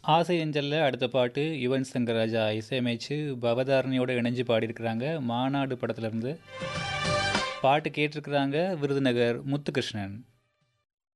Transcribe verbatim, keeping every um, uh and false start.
ஆசை அஞ்சலில் அடுத்த பாட்டு யுவன் சங்கர் ராஜா இசையமைச்சு பவதாரணியோட இணைஞ்சு பாடியிருக்கிறாங்க. மாநாடு படத்துலேருந்து பாட்டு கேட்டிருக்கிறாங்க விருதுநகர் முத்துகிருஷ்ணன்.